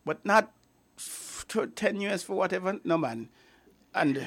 but not 10 years for whatever. No, man. And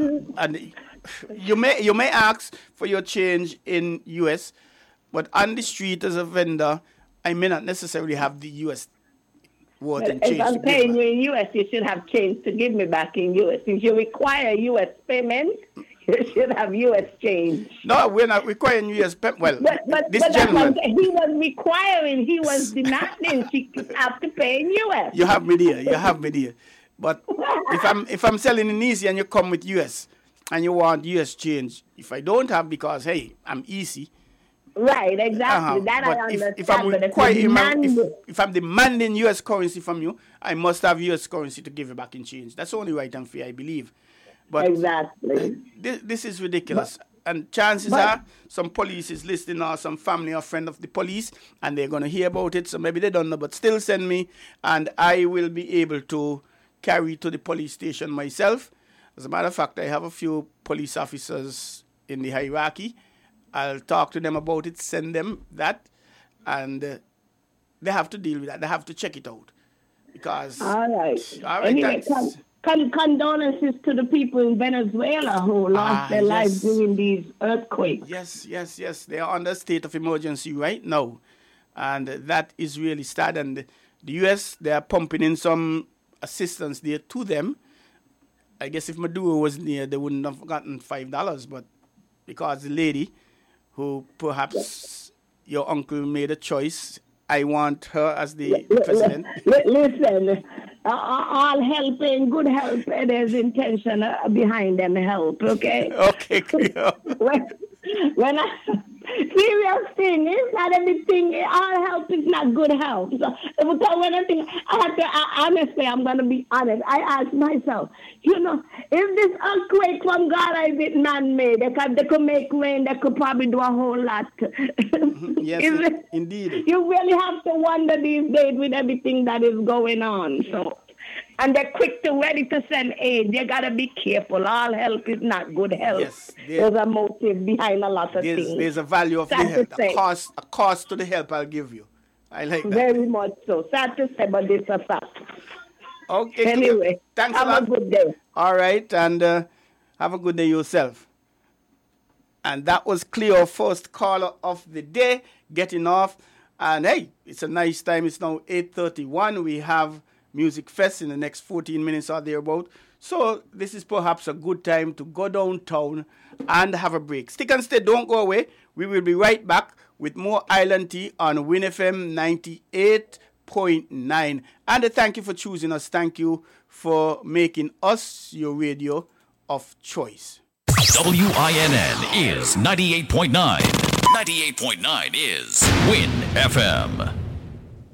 you may ask for your change in US, but on the street as a vendor, I may not necessarily have the US worth and change. If I'm paying you in US, you should have change to give me back in US. If you require US payment, you should have US change. No, we're not requiring US payment. Well, but this gentleman, he was requiring, he was demanding she have to pay in US. You have me there. But if I'm selling in easy and you come with US and you want US change, if I don't have, because hey, I'm easy. Right, exactly. That but I understand. If I'm demanding US currency from you, I must have US currency to give you back in change. That's only right and fair, I believe. But exactly. This is ridiculous. And chances are some police is listening, or some family or friend of the police, and they're going to hear about it. So maybe they don't know, but still send me, and I will be able to carry to the police station myself. As a matter of fact, I have a few police officers in the hierarchy. I'll talk to them about it, send them that, and they have to deal with that. They have to check it out. Because... All right. Anyway, condolences to the people in Venezuela who lost their lives during these earthquakes. Yes. They are under a state of emergency right now. And that is really sad. And the U.S., they are pumping in some assistance there to them. I guess if Maduro was near, they wouldn't have gotten $5. But because the lady, who perhaps your uncle made a choice, I want her as the president. Listen, all help and good help, there's intention behind them help, okay? Okay, Creole. When serious thing, it's not everything, all help is not good help. So, because when honestly, I'm going to be honest, I ask myself, if this earthquake from God is it man-made, they could make rain, they could probably do a whole lot. Yes, indeed. You really have to wonder these days with everything that is going on. So, and they're quick to ready to send aid. You got to be careful. All help is not good help. Yes, there's a motive behind a lot of things. There's a value of the help, a cost to the help I'll give you. I like that. Very much so. Sad to say, but it's a fact. Okay. Anyway, thanks have a lot. A good day. All right, and have a good day yourself. And that was Cleo, first caller of the day, getting off. And hey, it's a nice time. It's now 8:31. We have Music Fest in the next 14 minutes or thereabout. So this is perhaps a good time to go downtown and have a break. Stick and stay, don't go away. We will be right back with more Island Tea on Win FM 98.9. And thank you for choosing us. Thank you for making us your radio of choice. WINN is 98.9. 98.9 is Win FM.